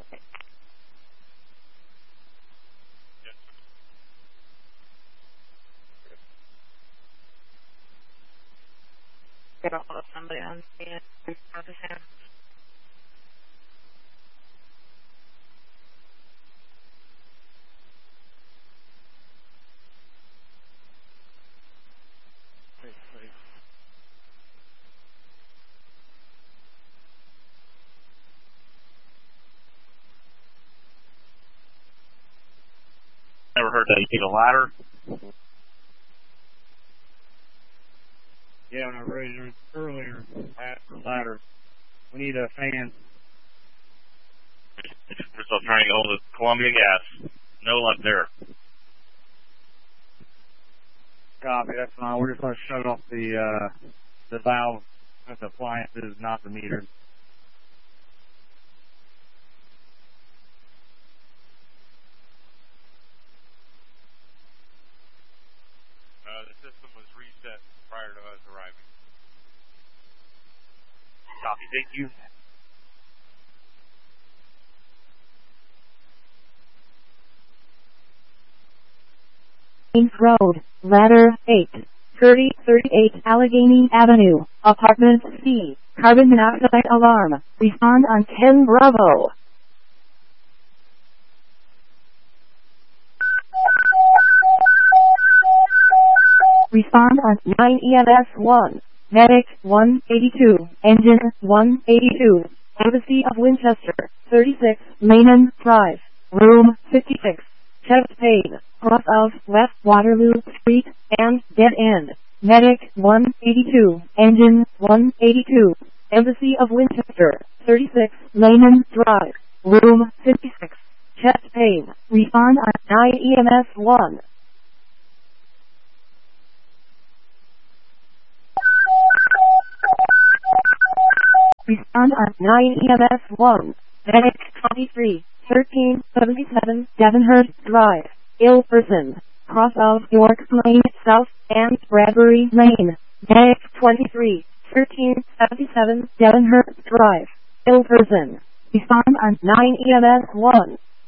Get a hold of somebody on scene. Never heard that. You need a ladder? Yeah, when I raised earlier, I asked for a ladder. We need a fan. We're still trying to get hold of Columbia Gas. No luck there. Copy, that's fine. We're just going to shut off the valve with the appliances, not the meter. The system was reset prior to us arriving. Copy, thank you. Road, ladder 8, 3038 Allegheny Avenue, apartment C, carbon monoxide alarm, respond on 10 Bravo. Respond on 9 EMS 1, medic 182, engine 182, Embassy of Winchester, 36, Lehman Drive, room 56, chest pain, cross of West Waterloo Street, and dead end, medic 182, engine 182, Embassy of Winchester, 36, Lehman Drive, room 56, chest pain, respond on 9 EMS 1. Respond on 9 EMS 1, medic 23, 1377 Devonhurst Drive, ill person, cross of York Lane South and Bradbury Lane, medic 23, 1377 Devonhurst Drive, ill person, respond on 9 EMS 1.